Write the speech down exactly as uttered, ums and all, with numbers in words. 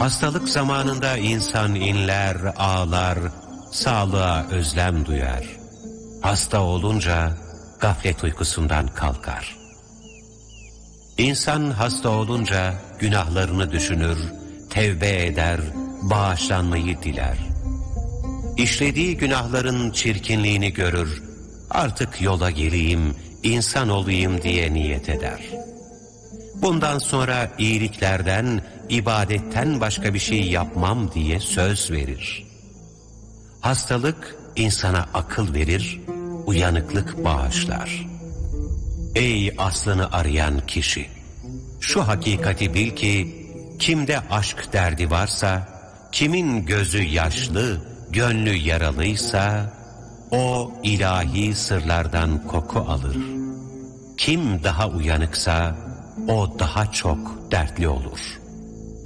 Hastalık zamanında insan inler, ağlar, sağlığa özlem duyar. Hasta olunca gaflet uykusundan kalkar. İnsan hasta olunca günahlarını düşünür, tevbe eder, bağışlanmayı diler. İşlediği günahların çirkinliğini görür, artık yola geleyim, insan olayım diye niyet eder. Bundan sonra iyiliklerden, ibadetten başka bir şey yapmam diye söz verir. Hastalık insana akıl verir, uyanıklık bağışlar. Ey aslını arayan kişi! Şu hakikati bil ki, kimde aşk derdi varsa, kimin gözü yaşlı, gönlü yaralıysa, o ilahi sırlardan koku alır. Kim daha uyanıksa, o daha çok dertli olur.